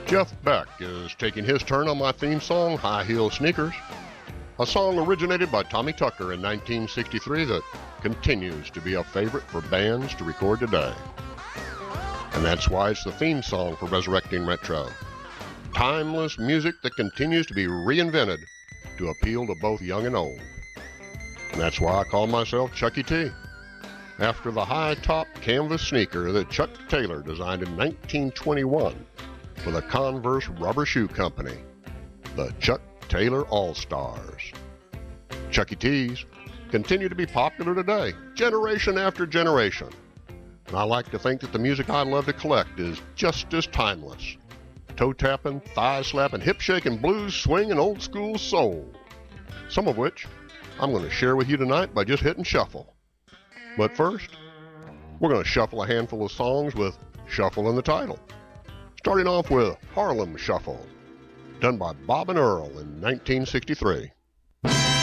Jeff Beck is taking his turn on my theme song, High Heel Sneakers, a song originated by Tommy Tucker in 1963 that continues to be a favorite for bands to record today. And that's why it's the theme song for Resurrecting Retro. Timeless music that continues to be reinvented to appeal to both young and old. And that's why I call myself Chucky T, after the high-top canvas sneaker that Chuck Taylor designed in 1921 for the Converse Rubber Shoe Company, the Chuck Taylor All-Stars. Chucky T's continue to be popular today, generation after generation. And I like to think that the music I love to collect is just as timeless. Toe-tapping, thigh-slapping, hip-shaking, blues, swing, and old-school soul. Some of which I'm going to share with you tonight by just hitting shuffle. But first, we're going to shuffle a handful of songs with Shuffle in the title. Starting off with Harlem Shuffle, done by Bob and Earl in 1963.